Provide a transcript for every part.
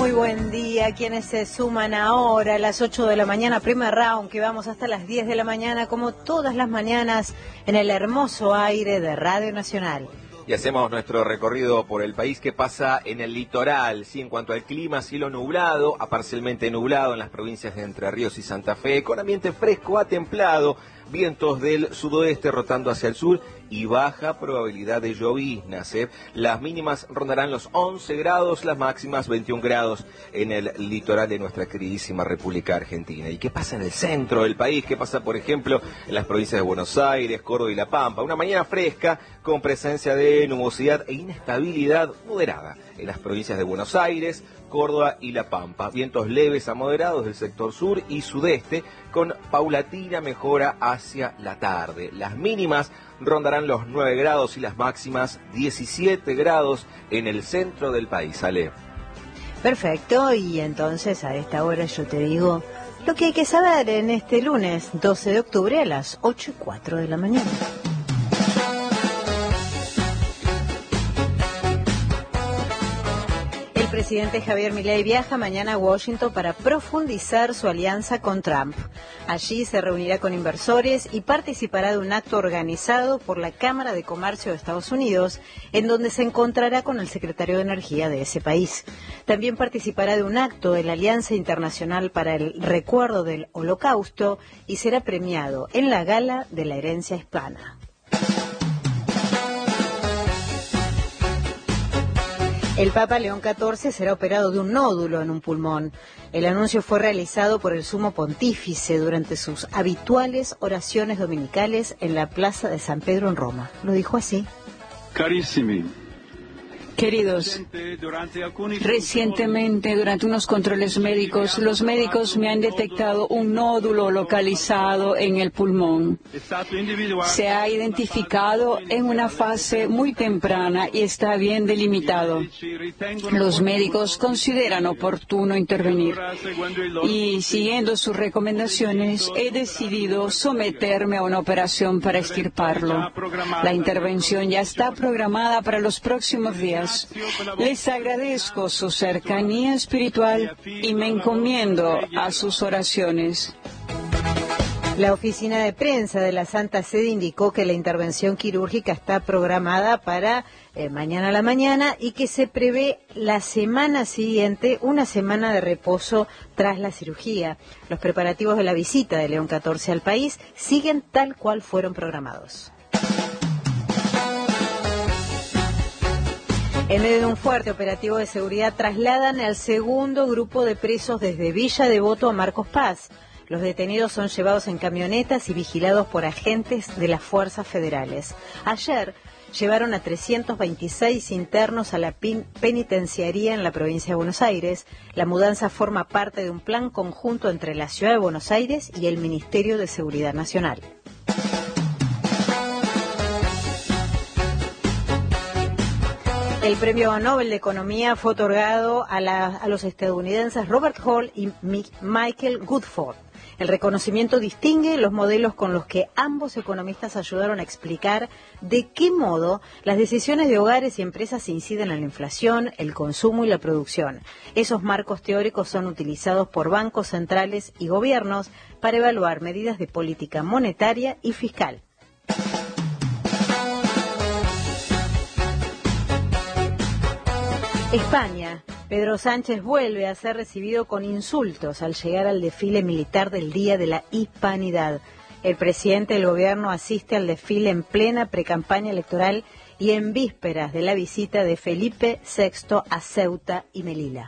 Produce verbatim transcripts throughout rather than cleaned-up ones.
Muy buen día, quienes se suman ahora a las ocho de la mañana, primer round, que vamos hasta las diez de la mañana, como todas las mañanas, en el hermoso aire de Radio Nacional. Y hacemos nuestro recorrido por el país que pasa en el litoral, sí, en cuanto al clima, cielo nublado, a parcialmente nublado en las provincias de Entre Ríos y Santa Fe, con ambiente fresco a templado, vientos del sudoeste rotando hacia el sur y baja probabilidad de lloviznas, ¿eh? Las mínimas rondarán los once grados, las máximas veintiún grados en el litoral de nuestra queridísima República Argentina. ¿Y qué pasa en el centro del país? ¿Qué pasa, por ejemplo, en las provincias de Buenos Aires, Córdoba y La Pampa? Una mañana fresca con presencia de nubosidad e inestabilidad moderada en las provincias de Buenos Aires, Córdoba y La Pampa. Vientos leves a moderados del sector sur y sudeste con paulatina mejora hacia la tarde. Las mínimas rondarán los nueve grados y las máximas diecisiete grados en el centro del país. Ale. Perfecto, y entonces a esta hora yo te digo lo que hay que saber en este lunes doce de octubre a las ocho y cuatro de la mañana. El presidente Javier Milei viaja mañana a Washington para profundizar su alianza con Trump. Allí se reunirá con inversores y participará de un acto organizado por la Cámara de Comercio de Estados Unidos, en donde se encontrará con el secretario de Energía de ese país. También participará de un acto de la Alianza Internacional para el Recuerdo del Holocausto y será premiado en la Gala de la Herencia Hispana. El Papa León catorce será operado de un nódulo en un pulmón. El anuncio fue realizado por el Sumo Pontífice durante sus habituales oraciones dominicales en la Plaza de San Pedro en Roma. Lo dijo así. Carissimi. Queridos, recientemente durante unos controles médicos, los médicos me han detectado un nódulo localizado en el pulmón. Se ha identificado en una fase muy temprana y está bien delimitado. Los médicos consideran oportuno intervenir y, siguiendo sus recomendaciones, he decidido someterme a una operación para extirparlo. La intervención ya está programada para los próximos días. Les agradezco su cercanía espiritual y me encomiendo a sus oraciones. La oficina de prensa de la Santa Sede indicó que la intervención quirúrgica está programada para eh, mañana a la mañana y que se prevé la semana siguiente una semana de reposo tras la cirugía. Los preparativos de la visita de León catorce al país siguen tal cual fueron programados. En medio de un fuerte operativo de seguridad trasladan al segundo grupo de presos desde Villa Devoto a Marcos Paz. Los detenidos son llevados en camionetas y vigilados por agentes de las fuerzas federales. Ayer llevaron a trescientos veintiséis internos a la penitenciaría en la provincia de Buenos Aires. La mudanza forma parte de un plan conjunto entre la Ciudad de Buenos Aires y el Ministerio de Seguridad Nacional. El premio Nobel de Economía fue otorgado a, la, a los estadounidenses Robert Hall y Michael Woodford. El reconocimiento distingue los modelos con los que ambos economistas ayudaron a explicar de qué modo las decisiones de hogares y empresas inciden en la inflación, el consumo y la producción. Esos marcos teóricos son utilizados por bancos centrales y gobiernos para evaluar medidas de política monetaria y fiscal. España. Pedro Sánchez vuelve a ser recibido con insultos al llegar al desfile militar del Día de la Hispanidad. El presidente del gobierno asiste al desfile en plena precampaña electoral y en vísperas de la visita de Felipe sexto a Ceuta y Melilla.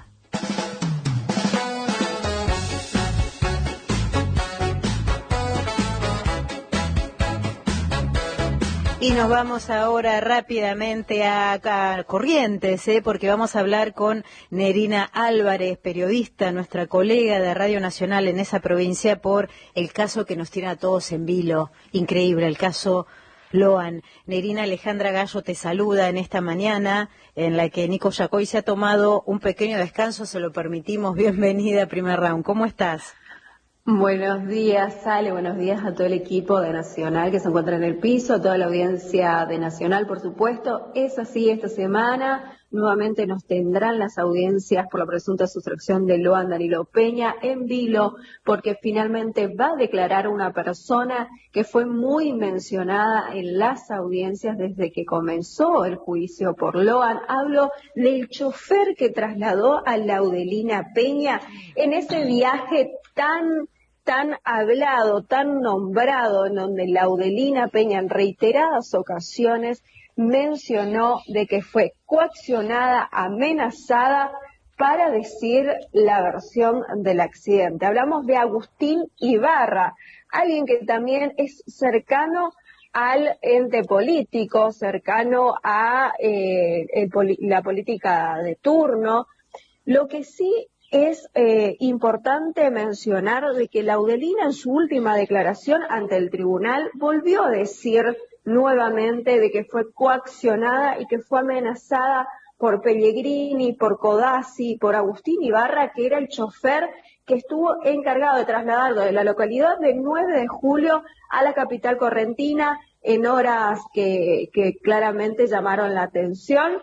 Y nos vamos ahora rápidamente a, a Corrientes, ¿eh? porque vamos a hablar con Nerina Álvarez, periodista, nuestra colega de Radio Nacional en esa provincia, por el caso que nos tiene a todos en vilo. Increíble, el caso Loan. Nerina, Alejandra Gallo te saluda en esta mañana en la que Nico Yacoy se ha tomado un pequeño descanso, se lo permitimos. Bienvenida a Primer Round. ¿Cómo estás? Buenos días, Ale, buenos días a todo el equipo de Nacional que se encuentra en el piso, a toda la audiencia de Nacional, por supuesto. Es así esta semana, nuevamente nos tendrán las audiencias por la presunta sustracción de Loan Danilo Peña en vilo, porque finalmente va a declarar una persona que fue muy mencionada en las audiencias desde que comenzó el juicio por Loan. Hablo del chofer que trasladó a Laudelina Peña en ese viaje tan tan hablado, tan nombrado, en donde Laudelina Peña en reiteradas ocasiones mencionó de que fue coaccionada, amenazada para decir la versión del accidente. Hablamos de Agustín Ibarra, alguien que también es cercano al ente político, cercano a eh, el, la política de turno. Lo que sí es eh, importante mencionar de que Laudelina en su última declaración ante el tribunal volvió a decir nuevamente de que fue coaccionada y que fue amenazada por Pellegrini, por Codazzi, por Agustín Ibarra, que era el chofer que estuvo encargado de trasladarlo de la localidad del nueve de julio a la capital correntina en horas que, que claramente llamaron la atención.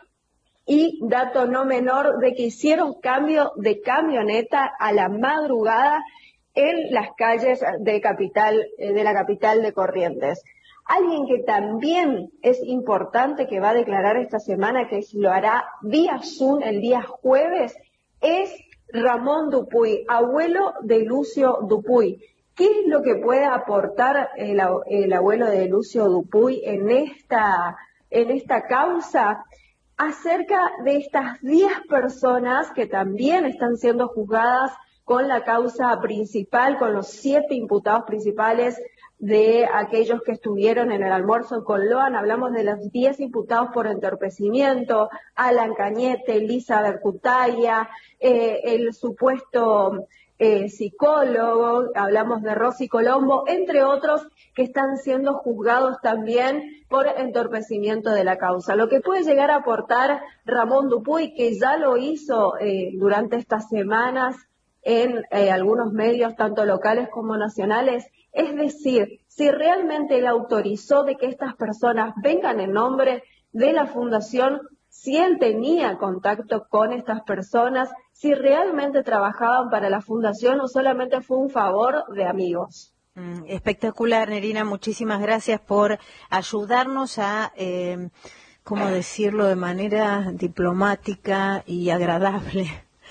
Y dato no menor de que hicieron cambio de camioneta a la madrugada en las calles de capital, de la capital de Corrientes. Alguien que también es importante que va a declarar esta semana, que lo hará vía Zoom el día jueves, es Ramón Dupuy, abuelo de Lucio Dupuy. ¿Qué es lo que puede aportar el, el abuelo de Lucio Dupuy en esta, en esta causa? Acerca de estas diez personas que también están siendo juzgadas con la causa principal, con los siete imputados principales de aquellos que estuvieron en el almuerzo con Loan. Hablamos de los diez imputados por entorpecimiento, Alan Cañete, Lisa Bercutaya, eh, el supuesto eh, psicólogo, hablamos de Rosy Colombo, entre otros que están siendo juzgados también por entorpecimiento de la causa. Lo que puede llegar a aportar Ramón Dupuy, que ya lo hizo eh, durante estas semanas en eh, algunos medios, tanto locales como nacionales, es decir, si realmente él autorizó de que estas personas vengan en nombre de la fundación, si él tenía contacto con estas personas, si realmente trabajaban para la fundación o solamente fue un favor de amigos. Mm, espectacular, Nerina, muchísimas gracias por ayudarnos a, eh, ¿cómo decirlo de manera diplomática y agradable?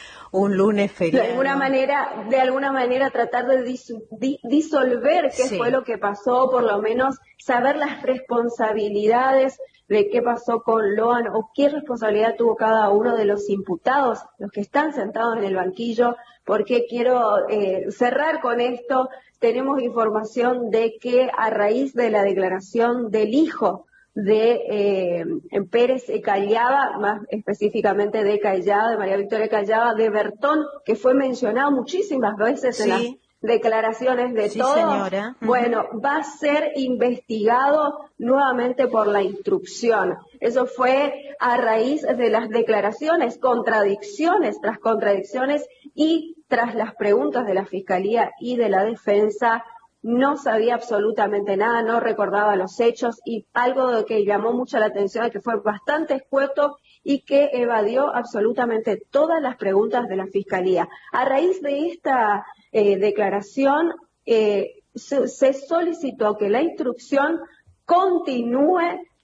Un lunes feriado. De alguna manera, de alguna manera tratar de dis, di, disolver qué sí. fue lo que pasó, por lo menos saber las responsabilidades de qué pasó con Loan o qué responsabilidad tuvo cada uno de los imputados, los que están sentados en el banquillo, porque quiero eh, cerrar con esto. Tenemos información de que a raíz de la declaración del hijo de eh, Pérez Callaba, más específicamente de Callaba, de María Victoria Callaba, de Bertón, que fue mencionado muchísimas veces sí. en las declaraciones de sí, todos, señora. Uh-huh. Bueno, va a ser investigado nuevamente por la instrucción. Eso fue a raíz de las declaraciones, contradicciones tras contradicciones y tras las preguntas de la Fiscalía y de la Defensa. No sabía absolutamente nada, no recordaba los hechos y algo que llamó mucho la atención es que fue bastante escueto y que evadió absolutamente todas las preguntas de la Fiscalía. A raíz de esta eh, declaración eh, se, se solicitó que la instrucción continúe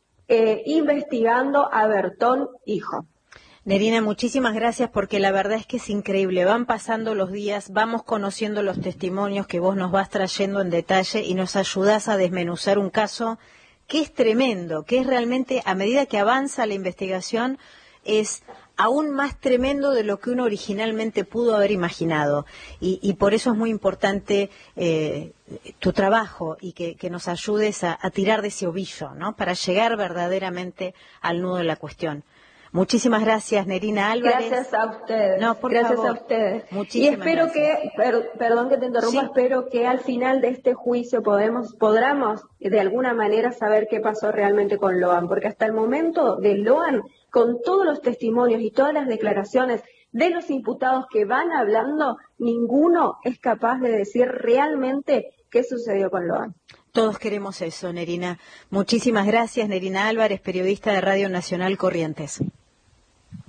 eh, investigando a Bertón hijo. Nerina, muchísimas gracias porque la verdad es que es increíble. Van pasando los días, vamos conociendo los testimonios que vos nos vas trayendo en detalle y nos ayudás a desmenuzar un caso que es tremendo, que es realmente, a medida que avanza la investigación, es aún más tremendo de lo que uno originalmente pudo haber imaginado. Y, y por eso es muy importante eh, tu trabajo y que, que nos ayudes a, a tirar de ese ovillo, ¿no? Para llegar verdaderamente al nudo de la cuestión. Muchísimas gracias, Nerina Álvarez. Gracias a ustedes. No, por gracias favor. a ustedes. Muchísimas y espero gracias. que, per, perdón que te interrumpa, sí. espero que al final de este juicio podemos, podamos de alguna manera saber qué pasó realmente con Loan, porque hasta el momento de Loan, con todos los testimonios y todas las declaraciones de los imputados que van hablando, ninguno es capaz de decir realmente qué sucedió con Loan. Todos queremos eso, Nerina. Muchísimas gracias, Nerina Álvarez, periodista de Radio Nacional Corrientes.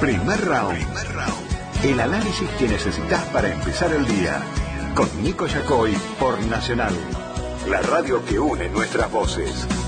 Primer round. El análisis que necesitas para empezar el día. Con Nico Yacoy por Nacional. La radio que une nuestras voces.